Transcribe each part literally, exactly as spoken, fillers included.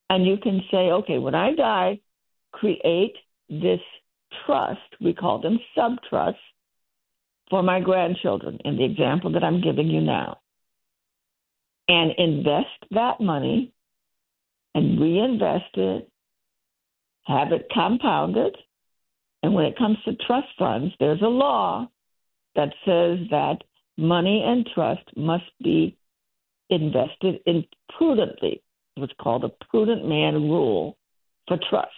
And you can say, okay, when I die, create this trust. We call them sub-trusts for my grandchildren in the example that I'm giving you now. And invest that money and reinvest it, have it compounded. And when it comes to trust funds, there's a law that says that money and trust must be invested in prudently, what's called a prudent man rule for trust.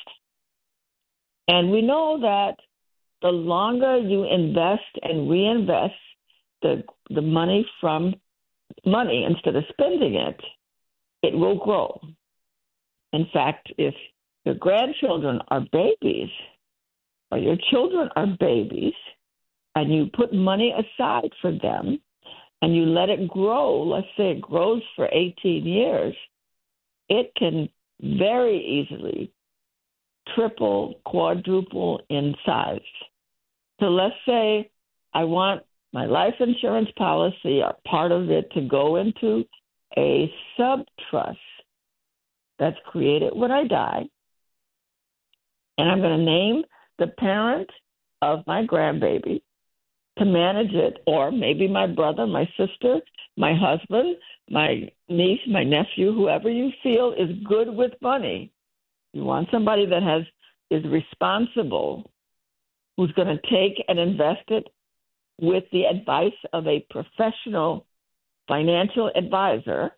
And we know that the longer you invest and reinvest the the money from money instead of spending it, it will grow. In fact, if your grandchildren are babies or your children are babies and you put money aside for them and you let it grow, let's say it grows for eighteen years, it can very easily triple, quadruple in size. So let's say I want my life insurance policy or part of it to go into a sub-trust that's created when I die. And I'm going to name the parent of my grandbaby to manage it, or maybe my brother, my sister, my husband, my niece, my nephew, whoever you feel is good with money. You want somebody that has is responsible, who's going to take and invest it with the advice of a professional financial advisor.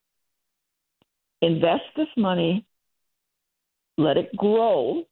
Invest this money, let it grow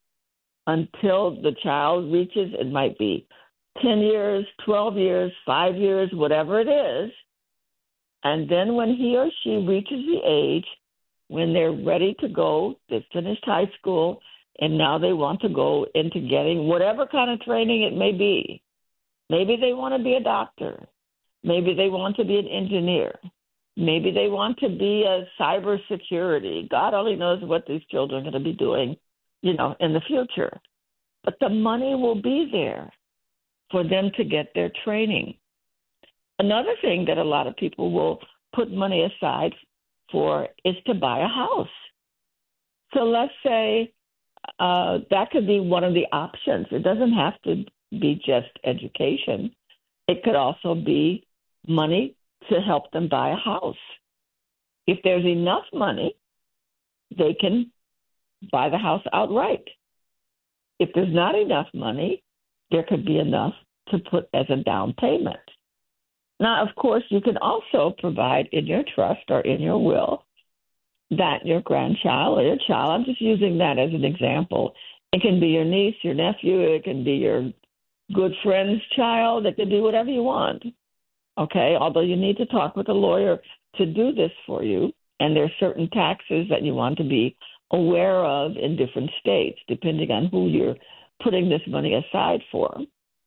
until the child reaches, it might be ten years, twelve years, five years, whatever it is. And then when he or she reaches the age when they're ready to go, they've finished high school, and now they want to go into getting whatever kind of training it may be. Maybe they want to be a doctor. Maybe they want to be an engineer. Maybe they want to be a cybersecurity. God only knows what these children are going to be doing, you know, in the future. But the money will be there for them to get their training. Another thing that a lot of people will put money aside for is to buy a house. So let's say uh, that could be one of the options. It doesn't have to be just education. It could also be money to help them buy a house. If there's enough money, they can buy the house outright. If there's not enough money, there could be enough to put as a down payment. Now, of course, you can also provide in your trust or in your will that your grandchild or your child, I'm just using that as an example. It can be your niece, your nephew, it can be your good friend's child, it can be whatever you want. Okay, although you need to talk with a lawyer to do this for you, and there are certain taxes that you want to be aware of in different states, depending on who you're putting this money aside for.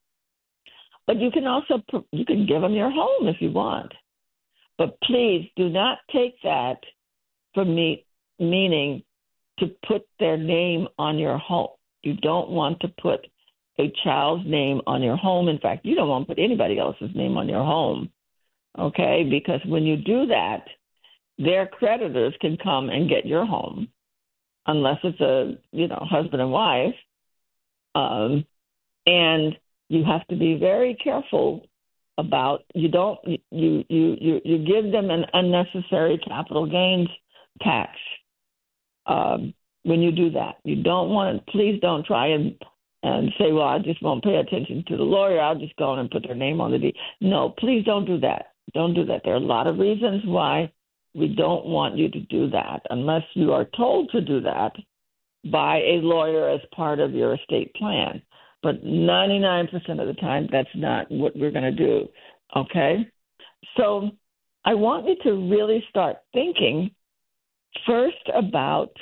But you can also, you can give them your home if you want. But please do not take that from me, meaning to put their name on your home. You don't want to put a child's name on your home. In fact, you don't want to put anybody else's name on your home, okay? Because when you do that, their creditors can come and get your home, unless it's a, you know, husband and wife. Um, and you have to be very careful about, you don't, you, you, you, you give them an unnecessary capital gains tax um, when you do that. You don't want to, please don't try and and say, well, I just won't pay attention to the lawyer. I'll just go on and put their name on the deed. No, please don't do that. Don't do that. There are a lot of reasons why we don't want you to do that unless you are told to do that by a lawyer as part of your estate plan. But ninety-nine percent of the time, that's not what we're going to do, okay? So I want you to really start thinking first about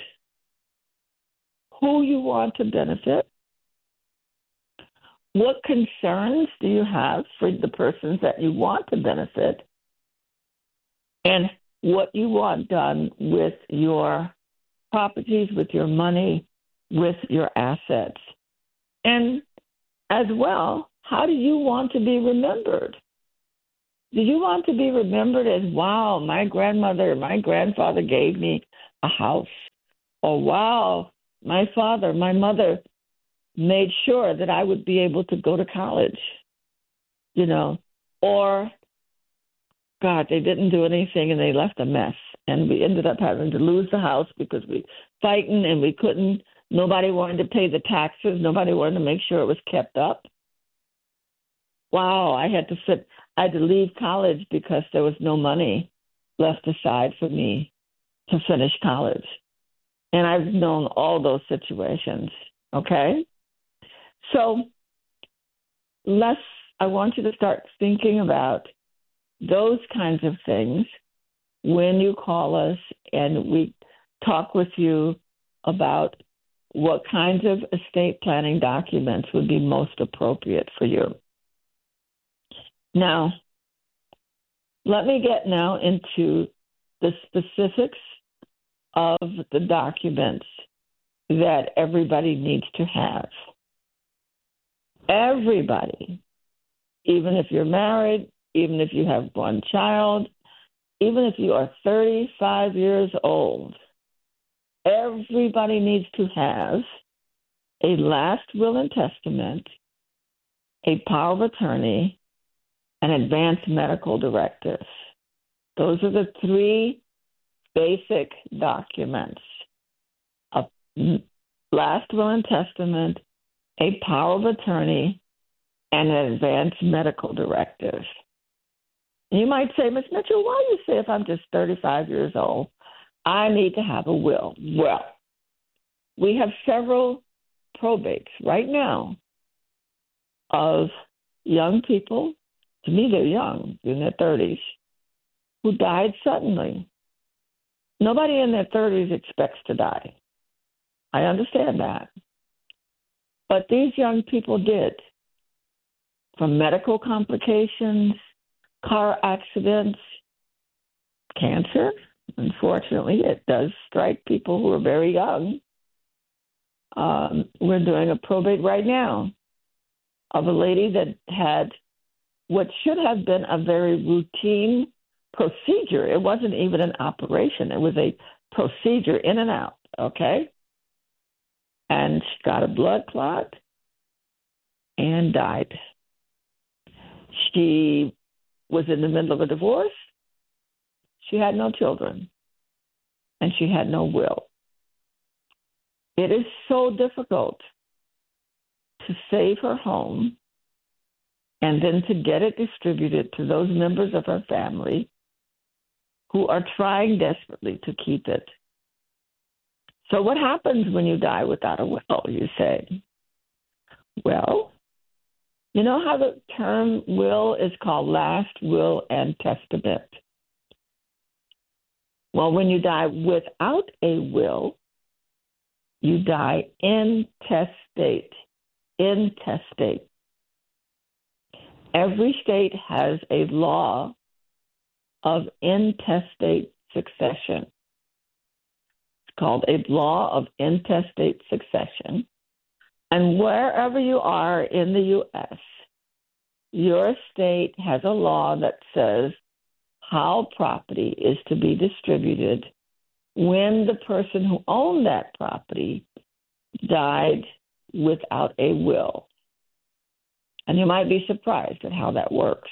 who you want to benefit. What concerns do you have for the persons that you want to benefit? And what you want done with your properties, with your money, with your assets. And as well, how do you want to be remembered? Do you want to be remembered as, wow, my grandmother, my grandfather gave me a house, oh, wow, my father, my mother made sure that I would be able to go to college, you know, or, God, they didn't do anything and they left a mess. And we ended up having to lose the house because we fighting and we couldn't, nobody wanted to pay the taxes. Nobody wanted to make sure it was kept up. Wow, I had to sit, I had to leave college because there was no money left aside for me to finish college. And I've known all those situations, okay? So let's, I want you to start thinking about those kinds of things when you call us and we talk with you about what kinds of estate planning documents would be most appropriate for you. Now, let me get now into the specifics of the documents that everybody needs to have. Everybody, even if you're married, even if you have one child, even if you are thirty-five years old, everybody needs to have a last will and testament, a power of attorney, and advance medical directives. Those are the three basic documents: a last will and testament, a power of attorney, and an advance medical directive. You might say, Miz Mitchell, why do you say if I'm just thirty-five years old, I need to have a will? Well, we have several probates right now of young people, to me they're young, in their thirties, who died suddenly. Nobody in their thirties expects to die. I understand that. But these young people did, from medical complications, car accidents, cancer. Unfortunately, it does strike people who are very young. Um, we're doing a probate right now of a lady that had what should have been a very routine procedure. It wasn't even an operation. It was a procedure in and out, okay? And she got a blood clot and died. She was in the middle of a divorce. She had no children, and she had no will. It is so difficult to save her home and then to get it distributed to those members of her family who are trying desperately to keep it. So what happens when you die without a will, you say? Well, you know how the term will is called last will and testament? Well, when you die without a will, you die intestate. Intestate. Every state has a law of intestate succession. It's called a law of intestate succession. And wherever you are in the U S, your state has a law that says how property is to be distributed when the person who owned that property died without a will. And you might be surprised at how that works.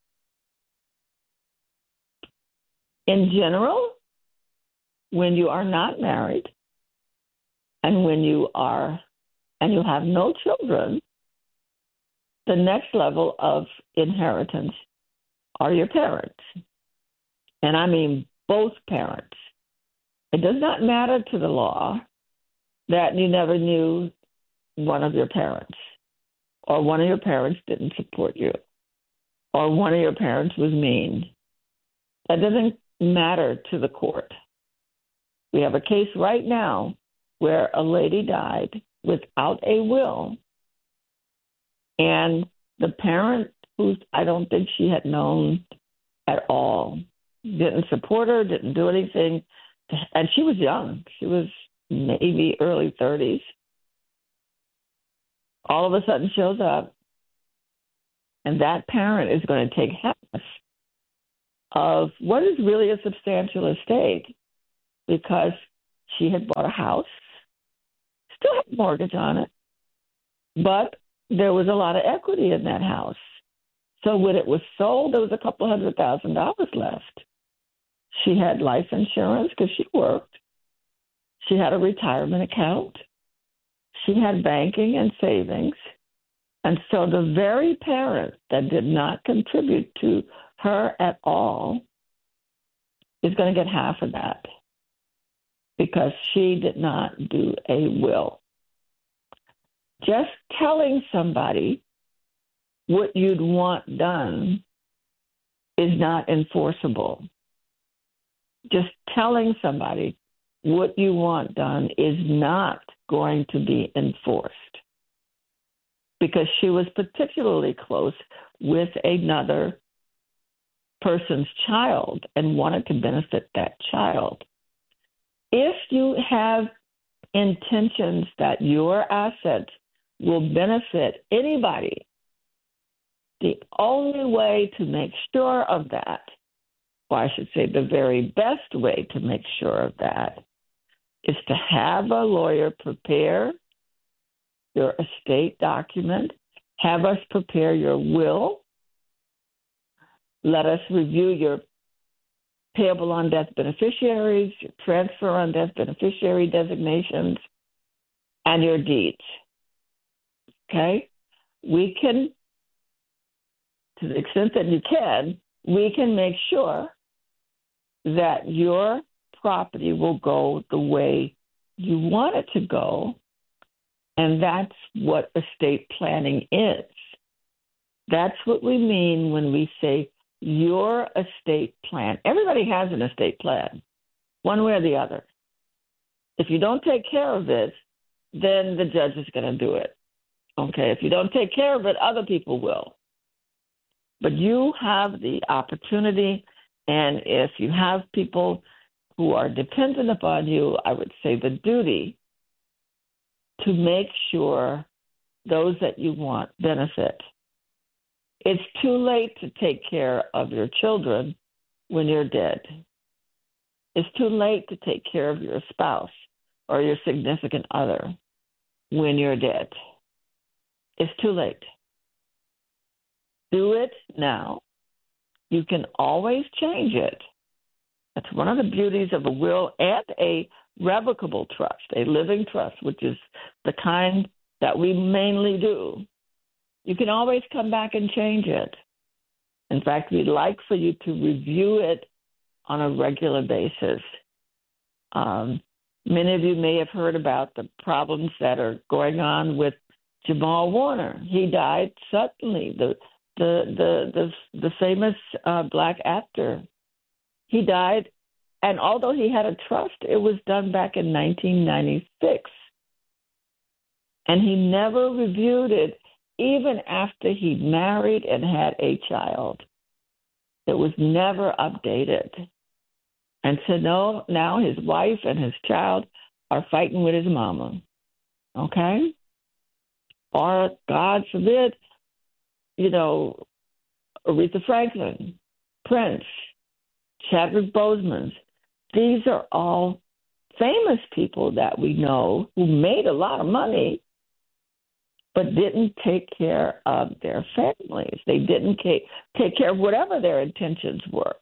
In general, when you are not married and when you are and you have no children, the next level of inheritance are your parents. And I mean both parents. It does not matter to the law that you never knew one of your parents, or one of your parents didn't support you, or one of your parents was mean. That doesn't matter to the court. We have a case right now where a lady died without a will, and the parent, who I don't think she had known at all, didn't support her, didn't do anything, and she was young. She was maybe early thirties. All of a sudden shows up, and that parent is going to take half of what is really a substantial estate because she had bought a house, still had a mortgage on it, but there was a lot of equity in that house. So when it was sold, there was a couple hundred thousand dollars left. She had life insurance because she worked. She had a retirement account. She had banking and savings. And so the very parent that did not contribute to her at all is going to get half of that because she did not do a will. Just telling somebody what you'd want done is not enforceable. Just telling somebody what you want done is not going to be enforced because she was particularly close with another person's child and wanted to benefit that child. If you have intentions that your assets will benefit anybody, the only way to make sure of that, or I should say the very best way to make sure of that, is to have a lawyer prepare your estate document, have us prepare your will, let us review your payable on death beneficiaries, your transfer on death beneficiary designations, and your deeds. Okay? We can, to the extent that you can, we can make sure that your property will go the way you want it to go, and that's what estate planning is. That's what we mean when we say your estate plan. Everybody has an estate plan, one way or the other. If you don't take care of it, then the judge is going to do it. Okay, if you don't take care of it, other people will. But you have the opportunity, and if you have people who are dependent upon you, I would say the duty to make sure those that you want benefit. It's too late to take care of your children when you're dead. It's too late to take care of your spouse or your significant other when you're dead. It's too late. Do it now. You can always change it. That's one of the beauties of a will and a revocable trust, a living trust, which is the kind that we mainly do. You can always come back and change it. In fact, we'd like for you to review it on a regular basis. Um, many of you may have heard about the problems that are going on with Jamal Warner. He died suddenly, the the the the, the famous uh, black actor. He died, and although he had a trust, it was done back in nineteen ninety-six. And he never reviewed it, even after he married and had a child. It was never updated. And so no, now his wife and his child are fighting with his mama. Okay? Or, God forbid, you know, Aretha Franklin, Prince, Chadwick Boseman. These are all famous people that we know who made a lot of money but didn't take care of their families. They didn't take care of whatever their intentions were.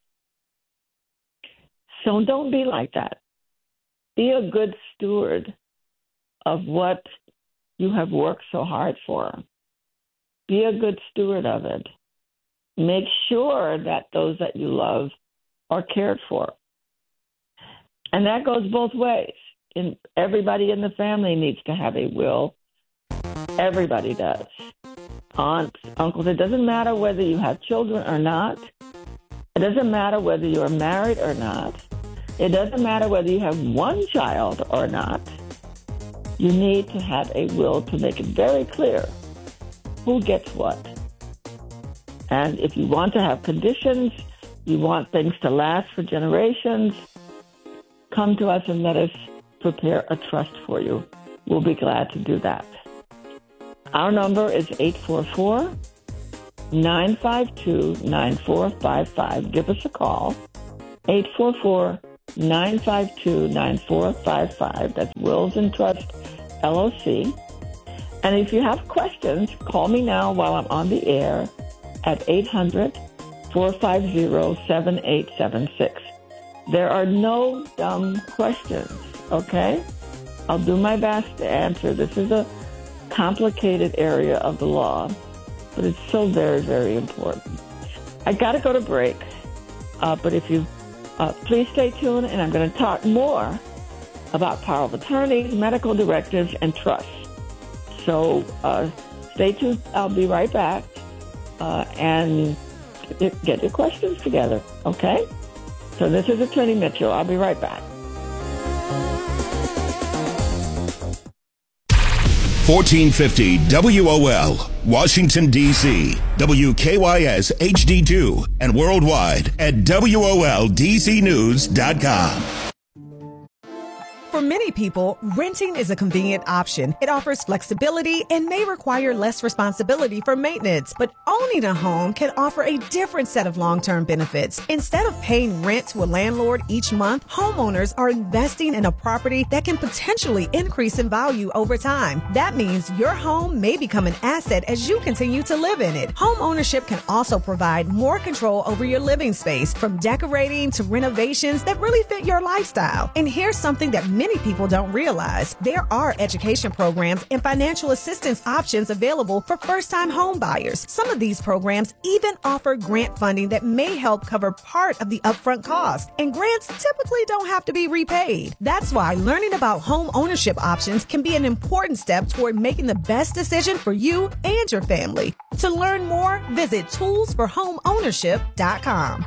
So don't be like that. Be a good steward of what you have worked so hard for. Be a good steward of it. Make sure that those that you love are cared for. And that goes both ways. In, everybody in the family needs to have a will. Everybody does. Aunts, uncles, it doesn't matter whether you have children or not. It doesn't matter whether you're married or not. It doesn't matter whether you have one child or not. You need to have a will to make it very clear who gets what. And if you want to have conditions, you want things to last for generations, come to us and let us prepare a trust for you. We'll be glad to do that. Our number is eight four four, nine five two, nine four five five. Give us a call, eight four four, nine five two, nine four five five. That's Wills and Trust, L O C. And if you have questions, call me now while I'm on the air at eight hundred, four five zero, seven eight seven six. There are no dumb questions, okay? I'll do my best to answer. This is a complicated area of the law, but it's so very, very important. I got to go to break, uh, but if you uh, please stay tuned, and I'm going to talk more about power of attorneys, medical directives, and trusts. So uh, stay tuned. I'll be right back, uh, and get your questions together, okay? So this is Attorney Mitchell. I'll be right back. fourteen fifty W O L, Washington, D C, W K Y S H D two, and worldwide at W O L D C news dot com. For many people, renting is a convenient option. It offers flexibility and may require less responsibility for maintenance. But owning a home can offer a different set of long-term benefits. Instead of paying rent to a landlord each month, homeowners are investing in a property that can potentially increase in value over time. That means your home may become an asset as you continue to live in it. Home ownership can also provide more control over your living space, from decorating to renovations that really fit your lifestyle. And here's something that many Many people don't realize. There are education programs and financial assistance options available for first-time home buyers. Some of these programs even offer grant funding that may help cover part of the upfront cost. And grants typically don't have to be repaid. That's why learning about home ownership options can be an important step toward making the best decision for you and your family. To learn more, visit tools for home ownership dot com.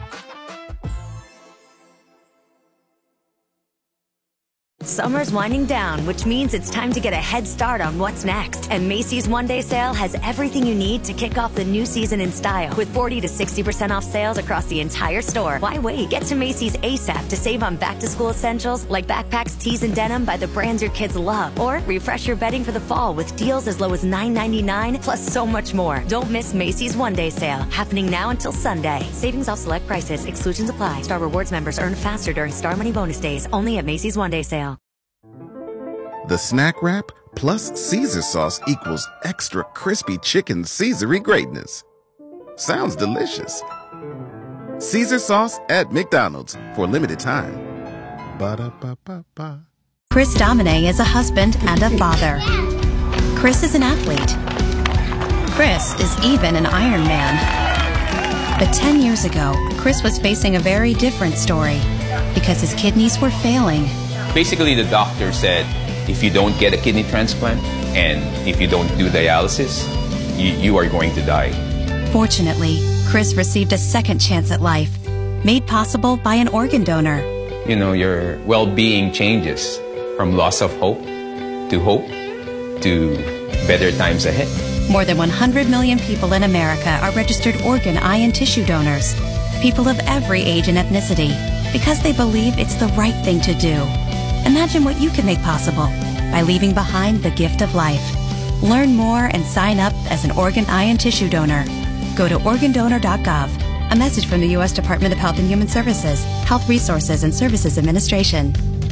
Summer's winding down, which means it's time to get a head start on what's next. And Macy's One Day Sale has everything you need to kick off the new season in style. With forty to sixty percent off sales across the entire store. Why wait? Get to Macy's ASAP to save on back-to-school essentials like backpacks, tees, and denim by the brands your kids love. Or refresh your bedding for the fall with deals as low as nine ninety-nine, plus so much more. Don't miss Macy's One Day Sale, happening now until Sunday. Savings off select prices. Exclusions apply. Star Rewards members earn faster during Star Money bonus days. Only at Macy's One Day Sale. The snack wrap plus Caesar sauce equals extra crispy chicken Caesar-y greatness. Sounds delicious. Caesar sauce at McDonald's for a limited time. Ba-da-ba-ba-ba. Chris Domine is a husband and a father. Chris is an athlete. Chris is even an Ironman. But ten years ago, Chris was facing a very different story because his kidneys were failing. Basically, the doctor said, if you don't get a kidney transplant and if you don't do dialysis, you, you are going to die. Fortunately, Chris received a second chance at life, made possible by an organ donor. You know, your well-being changes from loss of hope to hope to better times ahead. More than one hundred million people in America are registered organ, eye, and tissue donors. People of every age and ethnicity, because they believe it's the right thing to do. Imagine what you can make possible by leaving behind the gift of life. Learn more and sign up as an organ, eye, and tissue donor. Go to organ donor dot gov. A message from the U S Department of Health and Human Services, Health Resources and Services Administration.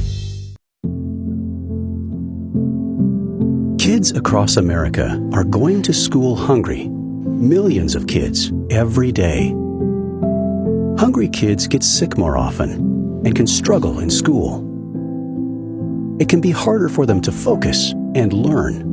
Kids across America are going to school hungry. Millions of kids every day. Hungry kids get sick more often and can struggle in school. It can be harder for them to focus and learn.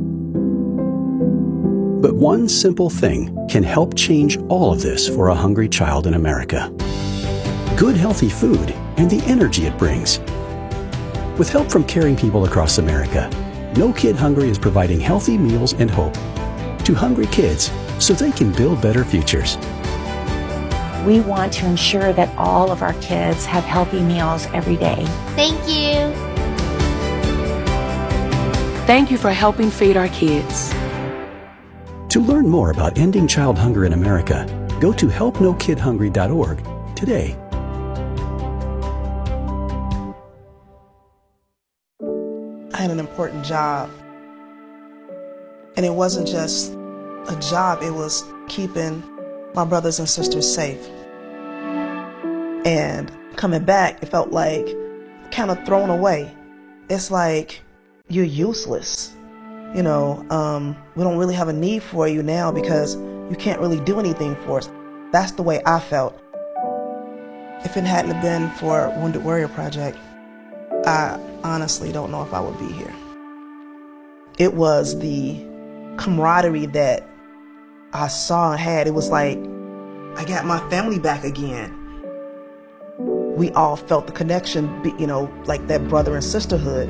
But one simple thing can help change all of this for a hungry child in America. Good healthy food and the energy it brings. With help from caring people across America, No Kid Hungry is providing healthy meals and hope to hungry kids so they can build better futures. We want to ensure that all of our kids have healthy meals every day. Thank you. Thank you for helping feed our kids. To learn more about ending child hunger in America, go to help no kid hungry dot org today. I had an important job. And it wasn't just a job, it was keeping my brothers and sisters safe. And coming back, it felt like kind of thrown away. It's like you're useless. You know, um, we don't really have a need for you now because you can't really do anything for us. That's the way I felt. If it hadn't been for Wounded Warrior Project, I honestly don't know if I would be here. It was the camaraderie that I saw and had. It was like, I got my family back again. We all felt the connection, you know, like that brother and sisterhood.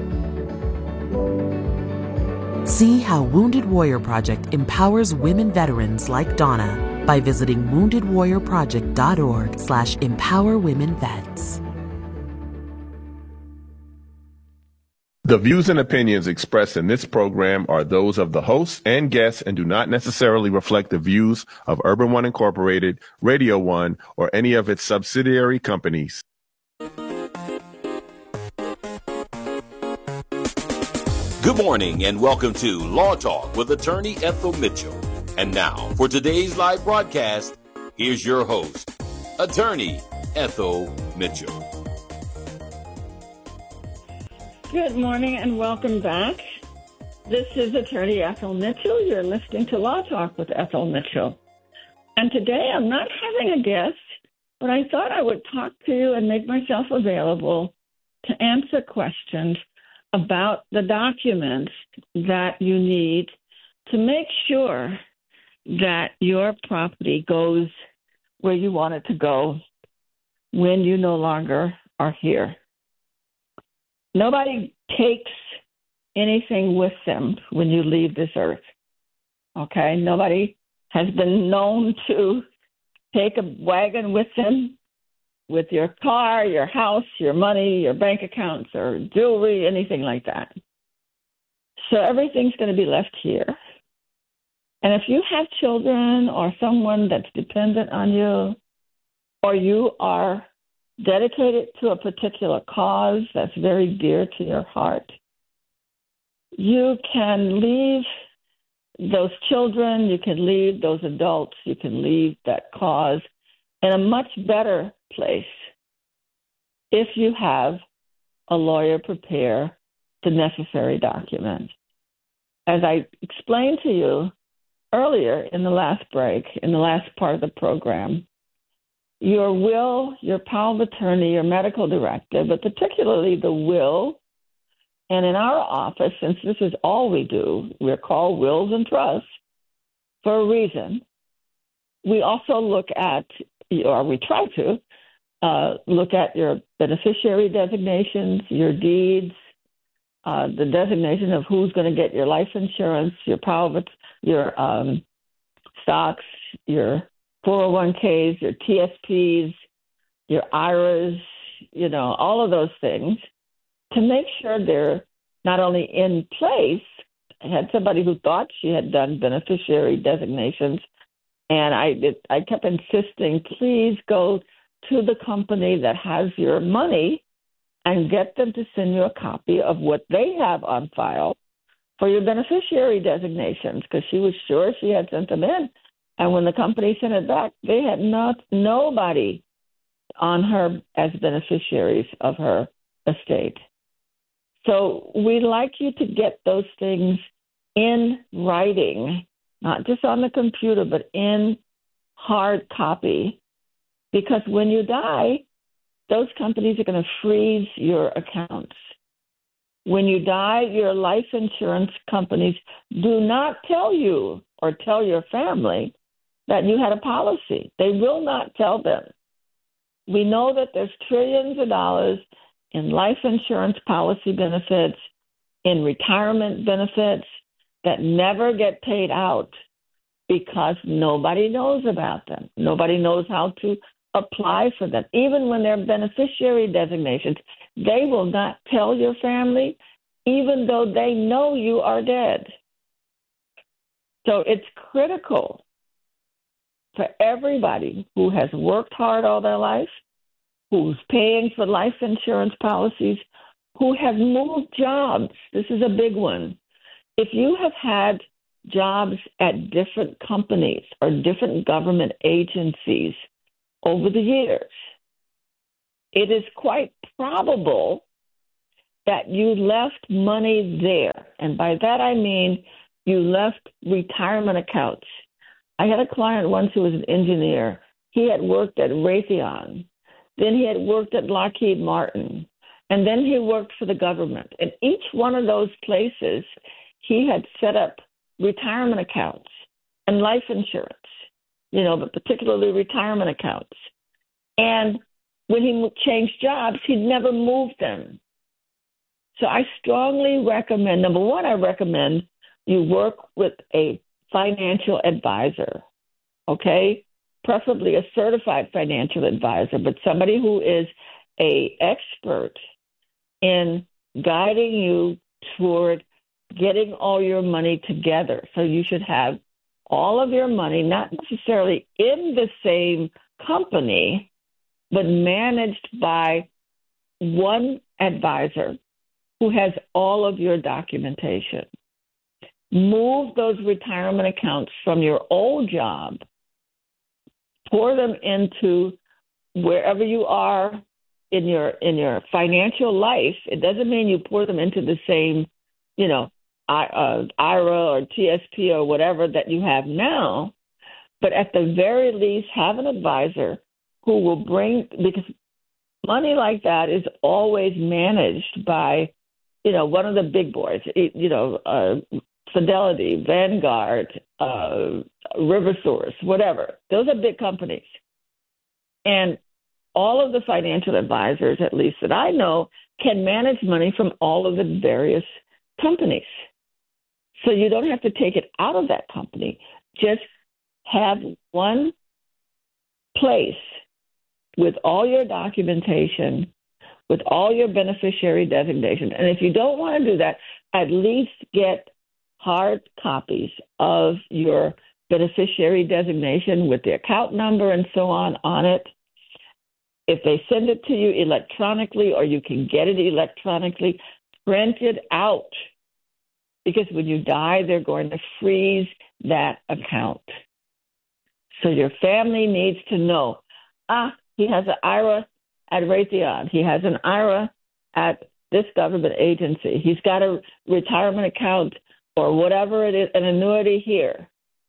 See how Wounded Warrior Project empowers women veterans like Donna by visiting wounded warrior project dot org slash empower women vets. The views and opinions expressed in this program are those of the hosts and guests and do not necessarily reflect the views of Urban One Incorporated, Radio One, or any of its subsidiary companies. Good morning and welcome to Law Talk with attorney Ethel Mitchell. And now for today's live broadcast, here's your host, attorney Ethel Mitchell. Good morning and welcome back. This is attorney Ethel Mitchell. You're listening to Law Talk with Ethel Mitchell. And today I'm not having a guest, but I thought I would talk to you and make myself available to answer questions about the documents that you need to make sure that your property goes where you want it to go when you no longer are here. Nobody takes anything with them when you leave this earth, okay? Nobody has been known to take a wagon with them, with your car, your house, your money, your bank accounts, or jewelry, anything like that. So everything's going to be left here. And if you have children or someone that's dependent on you, or you are dedicated to a particular cause that's very dear to your heart, you can leave those children, you can leave those adults, you can leave that cause in a much better place if you have a lawyer prepare the necessary documents. As I explained to you earlier in the last break, in the last part of the program, your will, your power of attorney, your medical directive, but particularly the will, and in our office, since this is all we do, we're called wills and trusts for a reason. We also look at, or we try to, uh, look at your beneficiary designations, your deeds, uh, the designation of who's going to get your life insurance, your power of, your um, stocks, your four oh one k's, your T S P's, your I R As, you know, all of those things, to make sure they're not only in place. I had somebody who thought she had done beneficiary designations, and I did, I kept insisting, please go to the company that has your money and get them to send you a copy of what they have on file for your beneficiary designations, because she was sure she had sent them in. And when the company sent it back, they had not nobody on her as beneficiaries of her estate. So we'd like you to get those things in writing, not just on the computer, but in hard copy, because when you die, those companies are going to freeze your accounts. When you die, your life insurance companies do not tell you or tell your family that you had a policy. They will not tell them. We know that there's trillions of dollars in life insurance policy benefits, in retirement benefits that never get paid out because nobody knows about them. Nobody knows how to apply for them. Even when they're beneficiary designations, they will not tell your family, even though they know you are dead. So it's critical for everybody who has worked hard all their life, who's paying for life insurance policies, who have moved jobs. This is a big one. If you have had jobs at different companies or different government agencies over the years, it is quite probable that you left money there. And by that I mean you left retirement accounts. I had a client once who was an engineer. He had worked at Raytheon. Then he had worked at Lockheed Martin. And then he worked for the government. In each one of those places, he had set up retirement accounts and life insurance, you know, but particularly retirement accounts. And when he changed jobs, he'd never moved them. So I strongly recommend, number one, I recommend you work with a financial advisor, okay? Preferably a certified financial advisor, but somebody who is a expert in guiding you toward getting all your money together. So you should have all of your money, not necessarily in the same company, but managed by one advisor who has all of your documentation. Move those retirement accounts from your old job, pour them into wherever you are in your in your financial life. It doesn't mean you pour them into the same, you know, I, uh, I R A or T S P or whatever that you have now, but at the very least have an advisor who will bring, because money like that is always managed by, you know, one of the big boys, you know, uh, Fidelity, Vanguard, uh, RiverSource, whatever. Those are big companies. And all of the financial advisors, at least that I know, can manage money from all of the various companies. So you don't have to take it out of that company. Just have one place with all your documentation, with all your beneficiary designation. And if you don't want to do that, at least get hard copies of your beneficiary designation with the account number and so on on it. If they send it to you electronically or you can get it electronically, print it out. Because when you die, they're going to freeze that account. So your family needs to know, ah, he has an I R A at Raytheon. He has an I R A at this government agency. He's got a retirement account or whatever it is, an annuity here.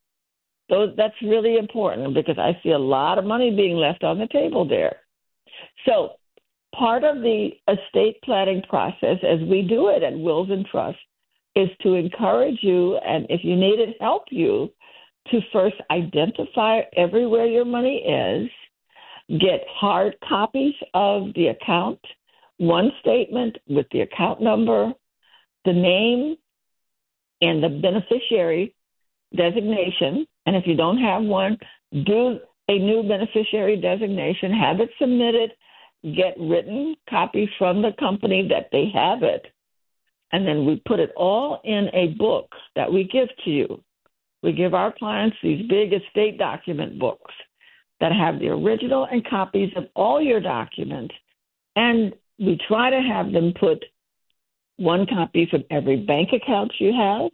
Those, that's really important because I see a lot of money being left on the table there. So part of the estate planning process, as we do it at Wills and Trust, is to encourage you, and if you need it, help you, to first identify everywhere your money is, get hard copies of the account, one statement with the account number, the name, and the beneficiary designation. And if you don't have one, do a new beneficiary designation, have it submitted, get written copy from the company that they have it, and then we put it all in a book that we give to you. We give our clients these big estate document books that have the original and copies of all your documents, and we try to have them put one copy from every bank account you have,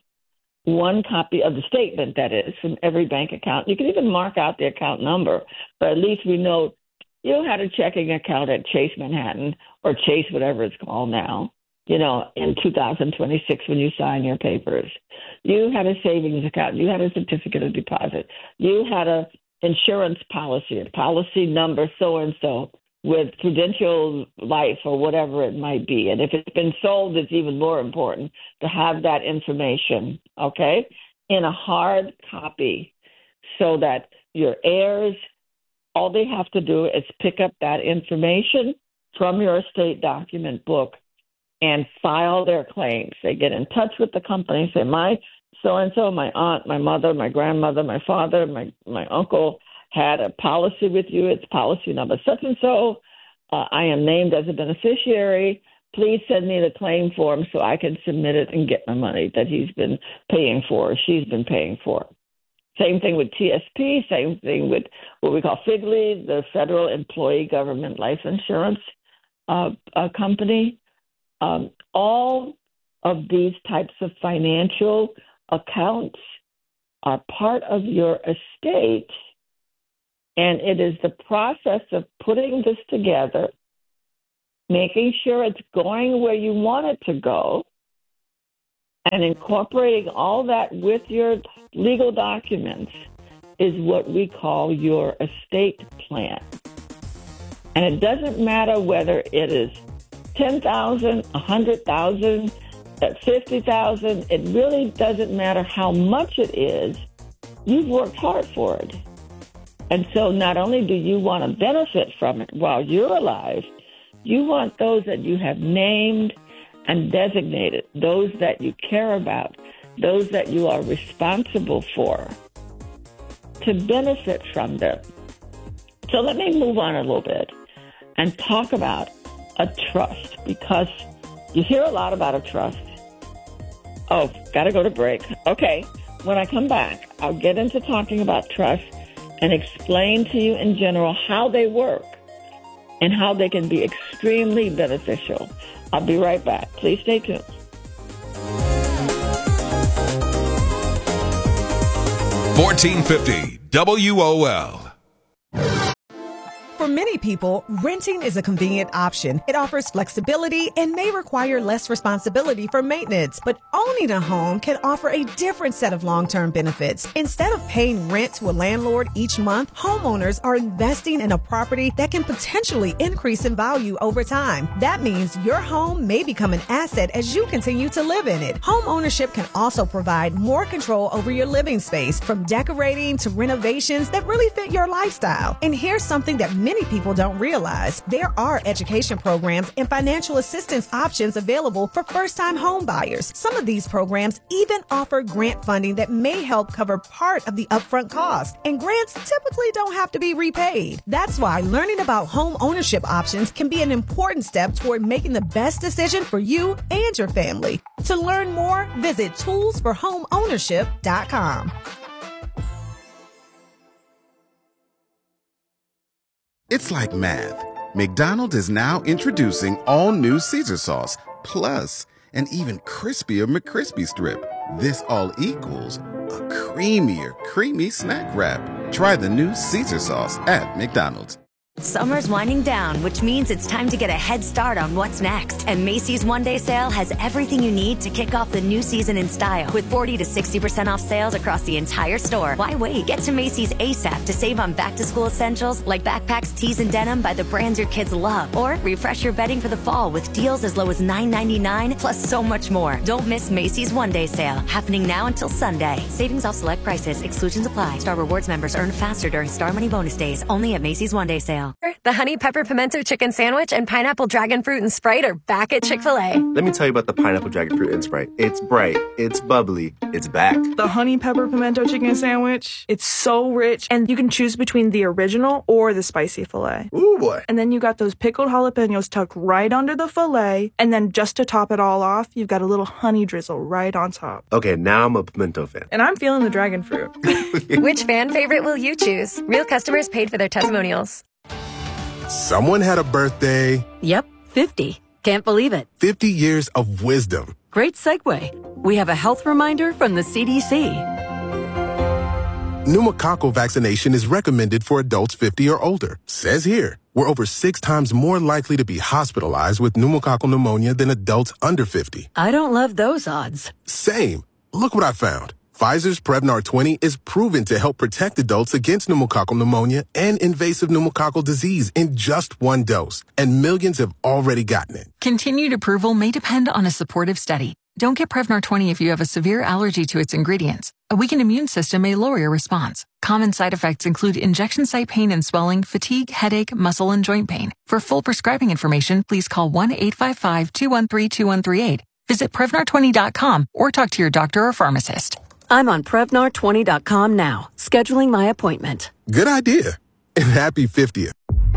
one copy of the statement, that is, from every bank account. You can even mark out the account number, but at least we know you had a checking account at Chase Manhattan or Chase, whatever it's called now, you know, in two thousand twenty-six when you sign your papers. You had a savings account. You had a certificate of deposit. You had a insurance policy, a policy number so-and-so with Prudential Life or whatever it might be. And if it's been sold, it's even more important to have that information, okay, in a hard copy so that your heirs, all they have to do is pick up that information from your estate document book and file their claims. They get in touch with the company, say, my so-and-so, my aunt, my mother, my grandmother, my father, my, my uncle had a policy with you. It's policy number such and so. Uh, I am named as a beneficiary. Please send me the claim form so I can submit it and get my money that he's been paying for or she's been paying for. Same thing with T S P, same thing with what we call F I G L I, the Federal Employee Government Life Insurance uh, uh, Company. Um, all of these types of financial accounts are part of your estate, and it is the process of putting this together making sure it's going where you want it to go, and incorporating all that with your legal documents is what we call your estate plan. And it doesn't matter whether it is ten thousand dollars, one hundred thousand dollars, fifty thousand dollars. It really doesn't matter how much it is. You've worked hard for it. And so not only do you want to benefit from it while you're alive, you want those that you have named and designated, those that you care about, those that you are responsible for, to benefit from them. So let me move on a little bit and talk about a trust, because you hear a lot about a trust. Oh, got to go to break. Okay, when I come back, I'll get into talking about trust and explain to you in general how they work and how they can be extremely beneficial. I'll be right back. Please stay tuned. fourteen fifty W O L. For many people, renting is a convenient option. It offers flexibility and may require less responsibility for maintenance. But owning a home can offer a different set of long-term benefits. Instead of paying rent to a landlord each month, homeowners are investing in a property that can potentially increase in value over time. That means your home may become an asset as you continue to live in it. Home ownership can also provide more control over your living space, from decorating to renovations that really fit your lifestyle. And here's something that many Many people don't realize. There are education programs and financial assistance options available for first-time home buyers. Some of these programs even offer grant funding that may help cover part of the upfront cost. And grants typically don't have to be repaid. That's why learning about home ownership options can be an important step toward making the best decision for you and your family. To learn more, visit tools for home ownership dot com. It's like math. McDonald's is now introducing all new Caesar sauce, plus an even crispier McCrispy strip. This all equals a creamier, creamy snack wrap. Try the new Caesar sauce at McDonald's. Summer's winding down, which means it's time to get a head start on what's next. And Macy's One-Day Sale has everything you need to kick off the new season in style. With forty to sixty percent off sales across the entire store. Why wait? Get to Macy's ASAP to save on back-to-school essentials like backpacks, tees, and denim by the brands your kids love. Or refresh your bedding for the fall with deals as low as nine ninety-nine, plus so much more. Don't miss Macy's One-Day Sale, happening now until Sunday. Savings off select prices. Exclusions apply. Star Rewards members earn faster during Star Money bonus days. Only at Macy's One-Day Sale. The honey pepper pimento chicken sandwich and pineapple dragon fruit and Sprite are back at Chick-fil-A. Let me tell you about the pineapple dragon fruit and Sprite. It's bright, it's bubbly, it's back. The honey pepper pimento chicken sandwich, it's so rich, and you can choose between the original or the spicy filet. Ooh, boy. And then you got those pickled jalapenos tucked right under the filet, and then just to top it all off, you've got a little honey drizzle right on top. Okay, now I'm a pimento fan. And I'm feeling the dragon fruit. Which fan favorite will you choose? Real customers paid for their testimonials. Someone had a birthday. Yep, fifty. Can't believe it. fifty years of wisdom. Great segue. We have a health reminder from the C D C. Pneumococcal vaccination is recommended for adults fifty or older. Says here, we're over six times more likely to be hospitalized with pneumococcal pneumonia than adults under fifty. I don't love those odds. Same. Look what I found. Pfizer's Prevnar twenty is proven to help protect adults against pneumococcal pneumonia and invasive pneumococcal disease in just one dose, and millions have already gotten it. Continued approval may depend on a supportive study. Don't get Prevnar twenty if you have a severe allergy to its ingredients. A weakened immune system may lower your response. Common side effects include injection site pain and swelling, fatigue, headache, muscle, and joint pain. For full prescribing information, please call one eight five five, two one three, two one three eight. Visit Prevnar twenty dot com or talk to your doctor or pharmacist. I'm on Prevnar twenty dot com now, scheduling my appointment. Good idea. And happy fiftieth.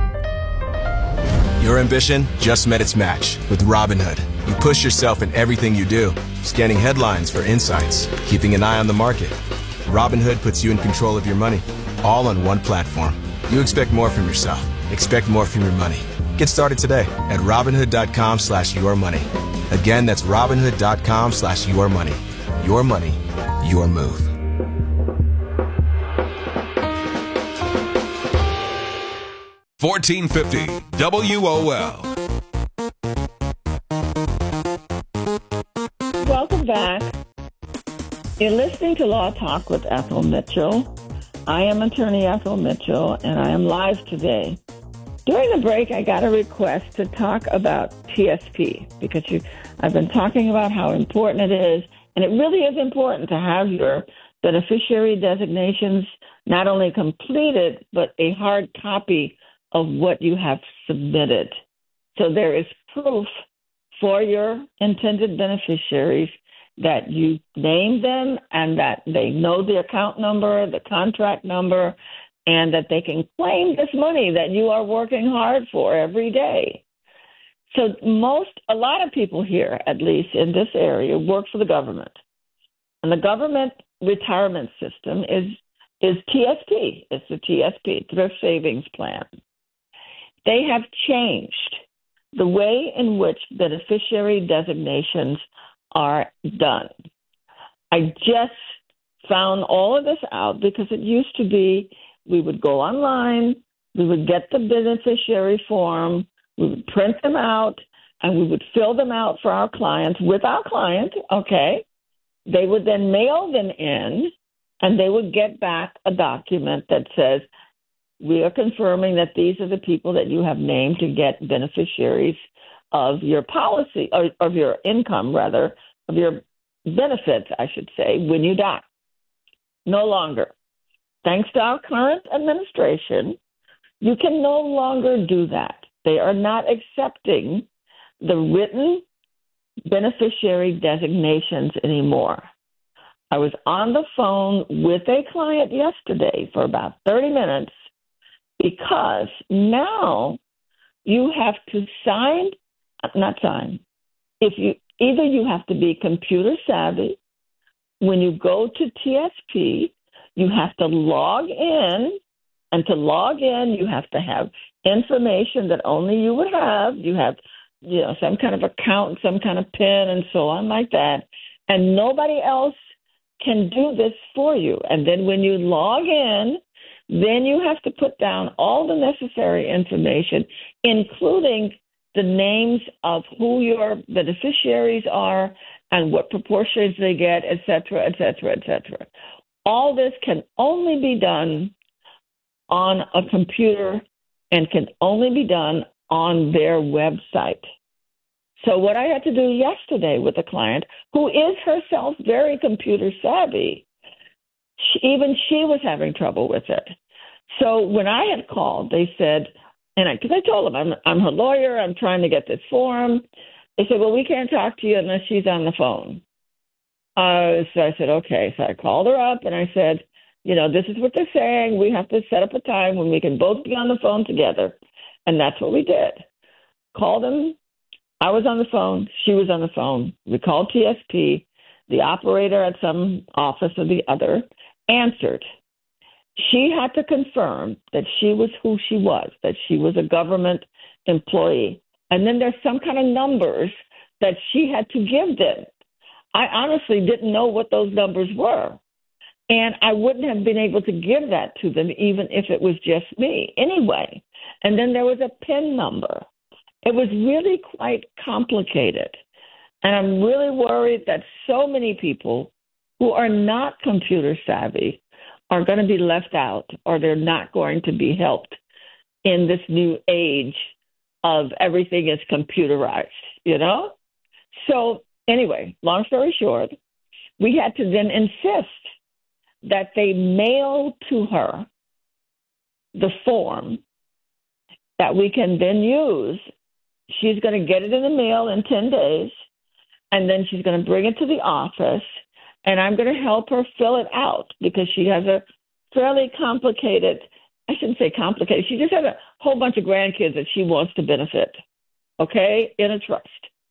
Your ambition just met its match with Robinhood. You push yourself in everything you do, scanning headlines for insights, keeping an eye on the market. Robinhood puts you in control of your money, all on one platform. You expect more from yourself. Expect more from your money. Get started today at Robinhood.com slash your money. Again, that's Robinhood.com slash your money. Your money, your move. fourteen fifty W O L. You're listening to Law Talk with Ethel Mitchell. I am attorney Ethel Mitchell, and I am live today. During the break, I got a request to talk about T S P because you, I've been talking about how important it is, and it really is important to have your beneficiary designations not only completed, but a hard copy of what you have submitted. So there is proof for your intended beneficiaries that you named them and that they know the account number, the contract number, and that they can claim this money that you are working hard for every day. So most, a lot of people here, at least in this area, work for the government. And the government retirement system is is T S P. It's the T S P, Thrift Savings Plan. They have changed the way in which beneficiary designations are done. I just found all of this out because it used to be we would go online, we would get the beneficiary form, we would print them out, and we would fill them out for our clients with our client, okay? They would then mail them in, and they would get back a document that says, we are confirming that these are the people that you have named to get beneficiaries of your policy, or of your income, rather, of your benefits, I should say, when you die. No longer. Thanks to our current administration, you can no longer do that. They are not accepting the written beneficiary designations anymore. I was on the phone with a client yesterday for about thirty minutes because now you have to sign, not sign, if you either you have to be computer savvy. When you go to T S P, you have to log in, and to log in, you have to have information that only you would have. You have, you know, some kind of account, some kind of PIN, and so on like that, and nobody else can do this for you. And then when you log in, then you have to put down all the necessary information, including the names of who your beneficiaries are and what proportions they get, et cetera, et cetera, et cetera. All this can only be done on a computer and can only be done on their website. So what I had to do yesterday with a client who is herself very computer savvy, she, even she was having trouble with it. So when I had called, they said, and I, because I told them I'm, I'm her lawyer, I'm trying to get this form. They said, well, we can't talk to you unless she's on the phone. Uh, so I said, okay. So I called her up and I said, you know, this is what they're saying. We have to set up a time when we can both be on the phone together. And that's what we did. Called them. I was on the phone. She was on the phone. We called T S P. The operator at some office or the other answered. She had to confirm that she was who she was, that she was a government employee. And then there's some kind of numbers that she had to give them. I honestly didn't know what those numbers were. And I wouldn't have been able to give that to them even if it was just me anyway. And then there was a PIN number. It was really quite complicated. And I'm really worried that so many people who are not computer savvy are going to be left out, or they're not going to be helped in this new age of everything is computerized, you know? So anyway, long story short, we had to then insist that they mail to her the form that we can then use. She's going to get it in the mail in ten days, and then she's going to bring it to the office, and I'm going to help her fill it out because she has a fairly complicated, I shouldn't say complicated, she just has a whole bunch of grandkids that she wants to benefit, okay, in a trust.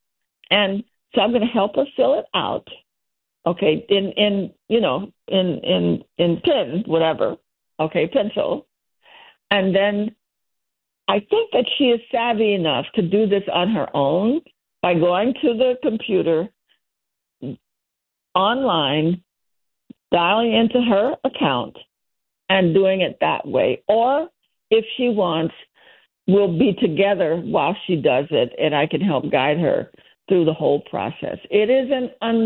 And so I'm going to help her fill it out, okay, in, in you know, in, in, in pen, whatever, okay, pencil. And then I think that she is savvy enough to do this on her own by going to the computer online, dialing into her account, and doing it that way. Or if she wants, we'll be together while she does it, and I can help guide her through the whole process. It is an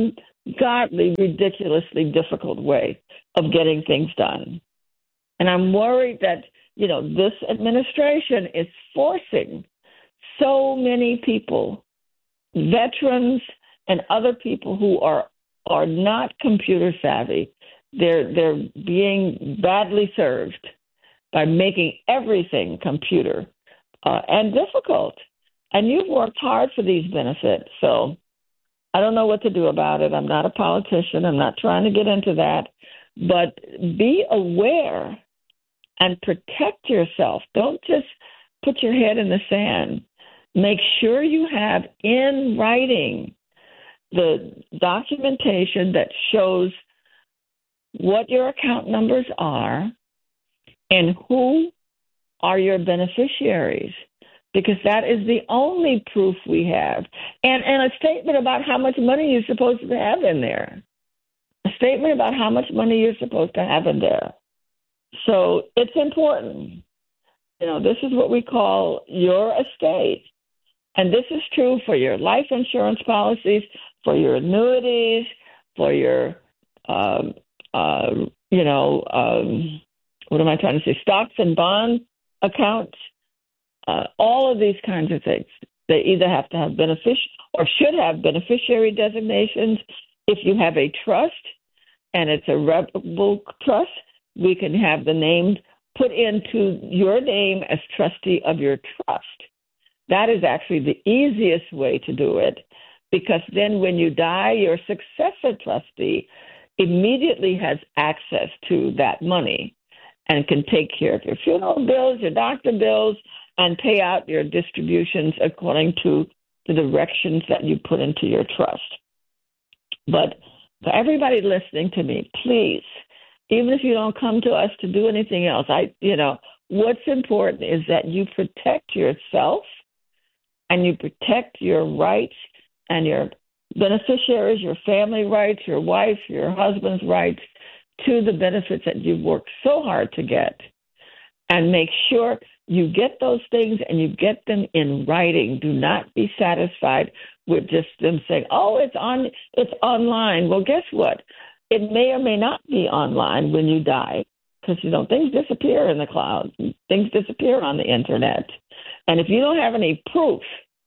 ungodly, ridiculously difficult way of getting things done. And I'm worried that, you know, this administration is forcing so many people, veterans and other people who are are not computer savvy. They're they're being badly served by making everything computer uh, and difficult. And you've worked hard for these benefits, so I don't know what to do about it. I'm not a politician. I'm not trying to get into that. But be aware and protect yourself. Don't just put your head in the sand. Make sure you have in writing the documentation that shows what your account numbers are and who are your beneficiaries, because that is the only proof we have. And, and a statement about how much money you're supposed to have in there. A statement about how much money you're supposed to have in there. So it's important. You know, this is what we call your estate. And this is true for your life insurance policies, for your annuities, for your, um, uh, you know, um, what am I trying to say, stocks and bond accounts, uh, all of these kinds of things. They either have to have benefic- or should have beneficiary designations. If you have a trust and it's a revocable trust, we can have the name put into your name as trustee of your trust. That is actually the easiest way to do it, because then when you die, your successor trustee immediately has access to that money and can take care of your funeral bills, your doctor bills, and pay out your distributions according to the directions that you put into your trust. But for everybody listening to me, please, even if you don't come to us to do anything else, I, you know, what's important is that you protect yourself and you protect your rights and your beneficiaries, your family rights, your wife, your husband's rights to the benefits that you've worked so hard to get. And make sure you get those things and you get them in writing. Do not be satisfied with just them saying, oh, it's on, it's online. Well, guess what? It may or may not be online when you die, because, you know, things disappear in the cloud. Things disappear on the internet. And if you don't have any proof,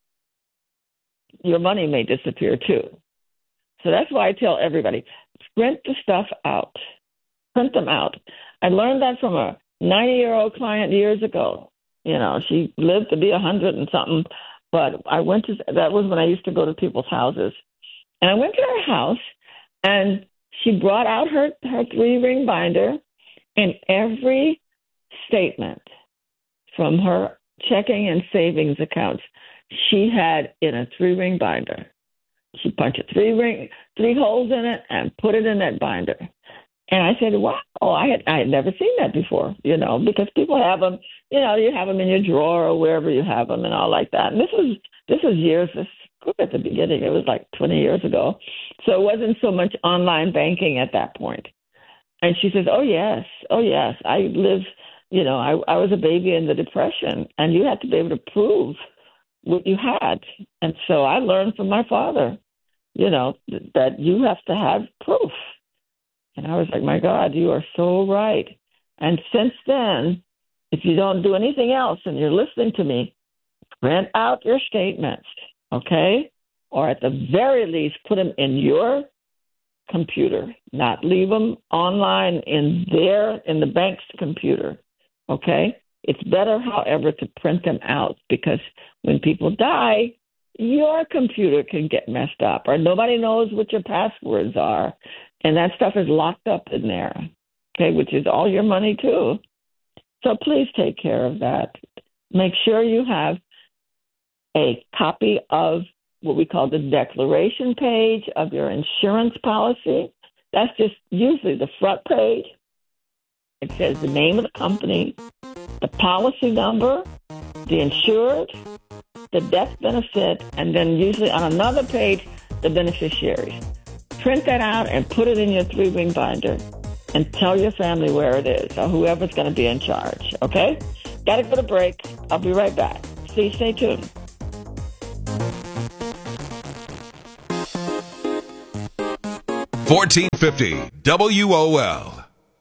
your money may disappear too. So that's why I tell everybody, print the stuff out. Print them out. I learned that from a ninety-year-old client years ago. You know, she lived to be a hundred and something, but I went to, that was when I used to go to people's houses. And I went to her house, and she brought out her, her three-ring binder, and every statement from her checking and savings accounts she had in a three-ring binder. She punched three ring, three holes in it and put it in that binder. And I said, wow, I had I had never seen that before, you know, because people have them, you know, you have them in your drawer or wherever you have them and all like that. And this was this was years at the beginning. It was like twenty years ago. So it wasn't so much online banking at that point. And she says, oh, yes, oh, yes, I live, you know, I, I was a baby in the Depression, and you had to be able to prove what you had. And so I learned from my father, you know, th- that you have to have proof. And I was like, my God, you are so right. And since then, if you don't do anything else and you're listening to me, print out your statements, okay? Or at the very least, put them in your computer, not leave them online in their, in the bank's computer, okay? It's better, however, to print them out, because when people die, your computer can get messed up, or nobody knows what your passwords are, and that stuff is locked up in there, okay, which is all your money too. So please take care of that. Make sure you have a copy of what we call the declaration page of your insurance policy. That's just usually the front page. It says the name of the company, the policy number, the insured, the death benefit, and then usually on another page, the beneficiaries. Print that out and put it in your three-ring binder and tell your family where it is or whoever's going to be in charge, okay? Got to go to break. I'll be right back. See, stay tuned. fourteen fifty W O L.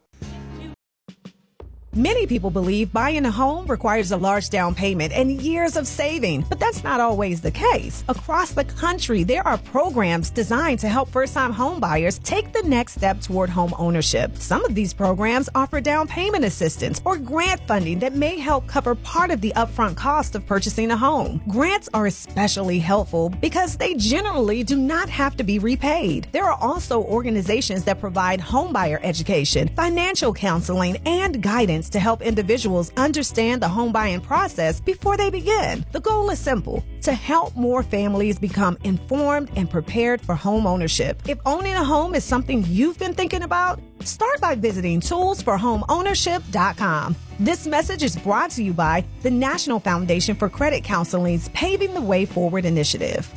Many people believe buying a home requires a large down payment and years of saving, but that's not always the case. Across the country, there are programs designed to help first-time home buyers take the next step toward home ownership. Some of these programs offer down payment assistance or grant funding that may help cover part of the upfront cost of purchasing a home. Grants are especially helpful because they generally do not have to be repaid. There are also organizations that provide homebuyer education, financial counseling, and guidance to help individuals understand the home buying process before they begin. The goal is simple: to help more families become informed and prepared for home ownership. If owning a home is something you've been thinking about, start by visiting tools for home ownership dot com. This message is brought to you by the National Foundation for Credit Counseling's Paving the Way Forward initiative.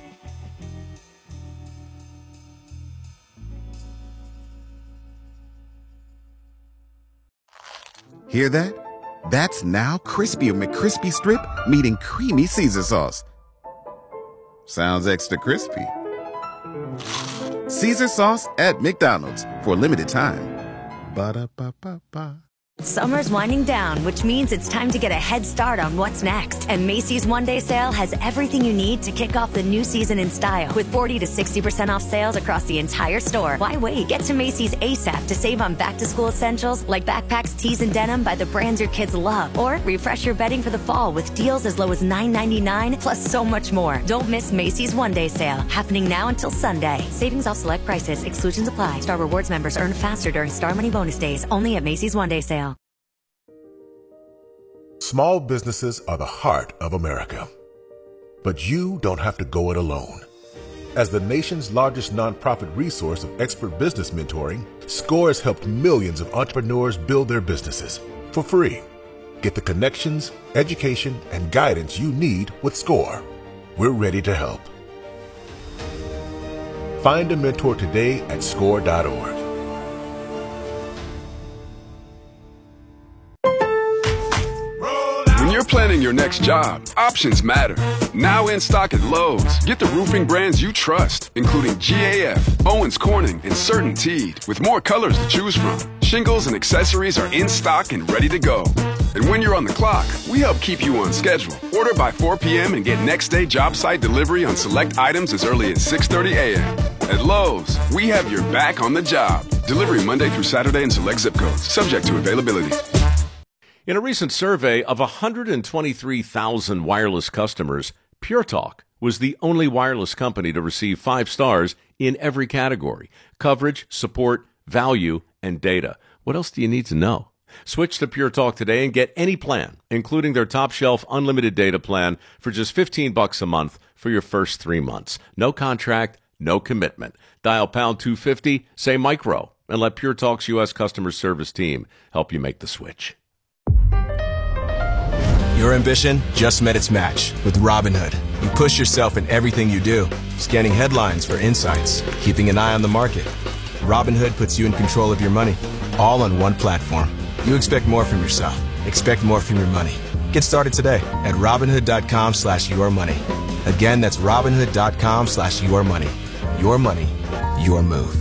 Hear that? That's now Crispy McCrispy Strip meeting Creamy Caesar Sauce. Sounds extra crispy. Caesar Sauce at McDonald's for a limited time. Ba-da-ba-ba-ba. Summer's winding down, which means it's time to get a head start on what's next. And Macy's One Day Sale has everything you need to kick off the new season in style. With forty to sixty percent off sales across the entire store. Why wait? Get to Macy's ASAP to save on back-to-school essentials like backpacks, tees, and denim by the brands your kids love. Or refresh your bedding for the fall with deals as low as nine ninety-nine, plus so much more. Don't miss Macy's One Day Sale, happening now until Sunday. Savings off select prices. Exclusions apply. Star Rewards members earn faster during Star Money bonus days. Only at Macy's One Day Sale. Small businesses are the heart of America. But you don't have to go it alone. As the nation's largest nonprofit resource of expert business mentoring, SCORE has helped millions of entrepreneurs build their businesses for free. Get the connections, education, and guidance you need with SCORE. We're ready to help. Find a mentor today at score dot org. When you're planning your next job, options matter. Now in stock at Lowe's, get the roofing brands you trust, including G A F, Owens Corning, and CertainTeed, with more colors to choose from. Shingles and accessories are in stock and ready to go. And when you're on the clock, we help keep you on schedule. Order by four p.m. and get next day job site delivery on select items as early as six thirty a.m. At Lowe's, we have your back on the job. Delivery Monday through Saturday in select zip codes, subject to availability. In a recent survey of one hundred twenty-three thousand wireless customers, Pure Talk was the only wireless company to receive five stars in every category: coverage, support, value, and data. What else do you need to know? Switch to Pure Talk today and get any plan, including their top shelf unlimited data plan, for just fifteen bucks a month for your first three months. No contract, no commitment. Dial pound two fifty, say micro, and let Pure Talk's U S customer service team help you make the switch. Your ambition just met its match with Robinhood. You push yourself in everything you do, scanning headlines for insights, keeping an eye on the market. Robinhood puts you in control of your money, all on one platform. You expect more from yourself. Expect more from your money. Get started today at Robinhood.com slash your money. Again, that's Robinhood.com slash your money. Your money, your move.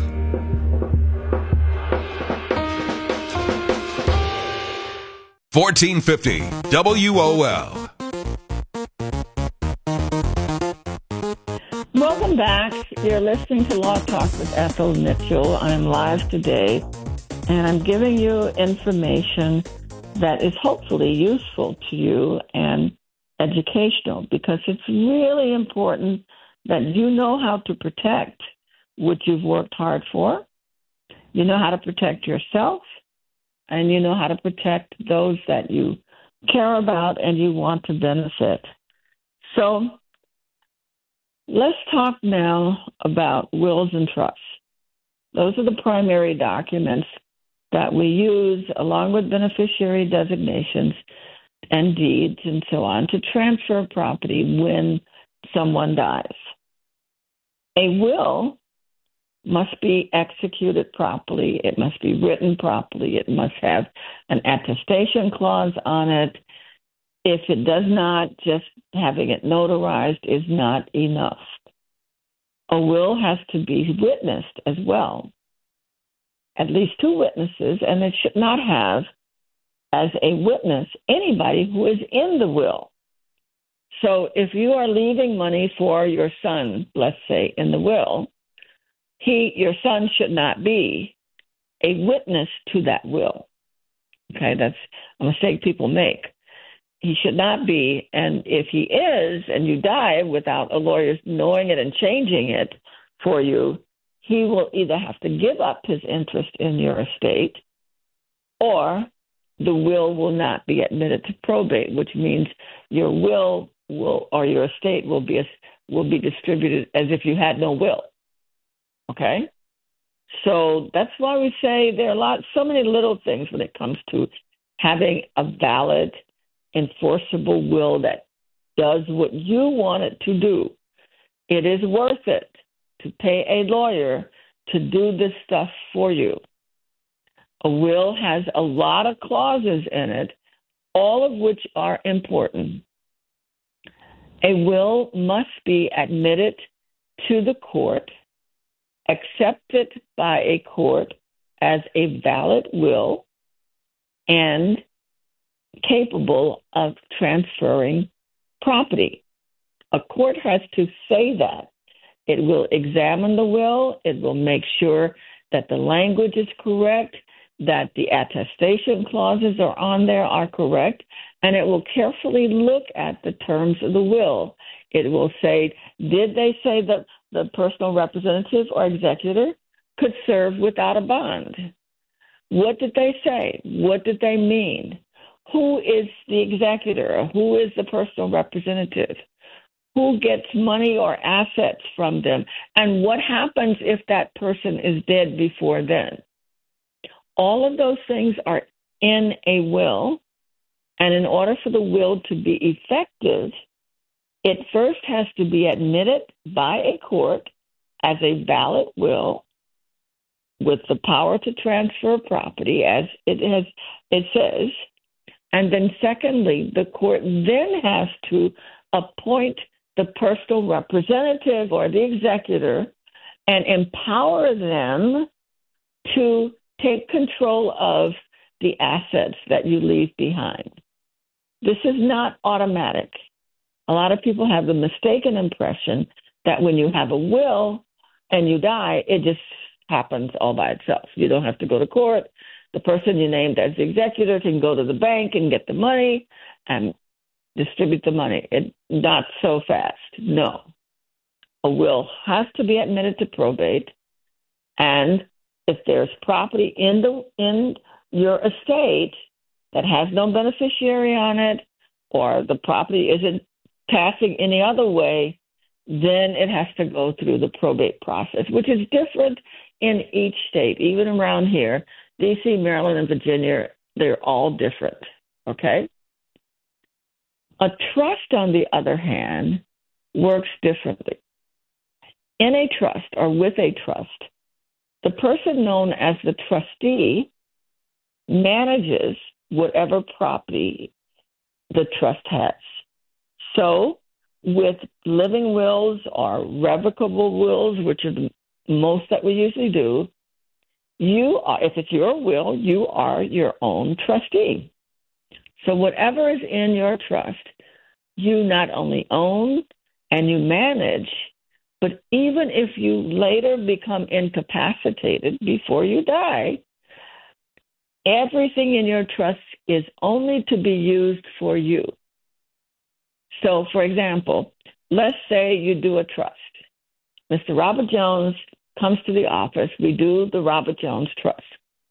fourteen fifty W O L. Welcome back. You're listening to Law Talk with Ethel Mitchell. I'm live today, and I'm giving you information that is hopefully useful to you and educational, because it's really important that you know how to protect what you've worked hard for. You know how to protect yourself, and you know how to protect those that you care about and you want to benefit. So let's talk now about wills and trusts. Those are the primary documents that we use, along with beneficiary designations and deeds and so on, to transfer property when someone dies. A will must be executed properly. It must be written properly. It must have an attestation clause on it. If it does not, just having it notarized is not enough. A will has to be witnessed as well. At least two witnesses, and it should not have as a witness anybody who is in the will. So if you are leaving money for your son, let's say, in the will, he, your son should not be a witness to that will. Okay, that's a mistake people make. He should not be, and if he is, and you die without a lawyer knowing it and changing it for you, he will either have to give up his interest in your estate, or the will will not be admitted to probate, which means your will will or your estate will be will be distributed as if you had no will. Okay, so that's why we say there are a lot, so many little things when it comes to having a valid, enforceable will that does what you want it to do. It is worth it to pay a lawyer to do this stuff for you. A will has a lot of clauses in it, all of which are important. A will must be admitted to the court, accepted by a court as a valid will, and capable of transferring property. A court has to say that. It will examine the will. It will make sure that the language is correct, that the attestation clauses are on there are correct, and it will carefully look at the terms of the will. It will say, did they say that the personal representative or executor could serve without a bond? What did they say? What did they mean? Who is the executor? Who is the personal representative? Who gets money or assets from them? And what happens if that person is dead before then? All of those things are in a will, and in order for the will to be effective, it first has to be admitted by a court as a valid will with the power to transfer property, as it has it says. And then secondly, the court then has to appoint the personal representative or the executor and empower them to take control of the assets that you leave behind. This is not automatic. A lot of people have the mistaken impression that when you have a will and you die, it just happens all by itself. You don't have to go to court. The person you named as the executor can go to the bank and get the money and distribute the money. It not so fast. No. A will has to be admitted to probate, and if there's property in the in your estate that has no beneficiary on it, or the property isn't passing any other way, then it has to go through the probate process, which is different in each state. Even around here, D C, Maryland, and Virginia, they're all different, okay? A trust, on the other hand, works differently. In a trust or with a trust, the person known as the trustee manages whatever property the trust has. So with living wills or revocable wills, which are the most that we usually do, you are, if it's your will, you are your own trustee. So whatever is in your trust, you not only own and you manage, but even if you later become incapacitated before you die, everything in your trust is only to be used for you. So, for example, let's say you do a trust. Mister Robert Jones comes to the office. We do the Robert Jones Trust.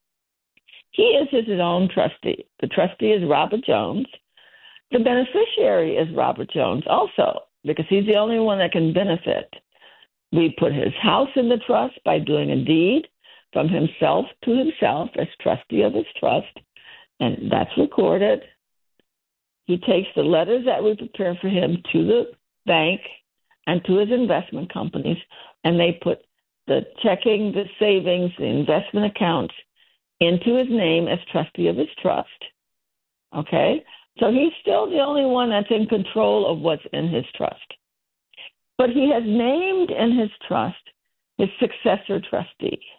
He is his own trustee. The trustee is Robert Jones. The beneficiary is Robert Jones also, because he's the only one that can benefit. We put his house in the trust by doing a deed from himself to himself as trustee of his trust, and that's recorded. He takes the letters that we prepare for him to the bank and to his investment companies, and they put the checking, the savings, the investment accounts into his name as trustee of his trust. Okay? So he's still the only one that's in control of what's in his trust. But he has named in his trust his successor trustee.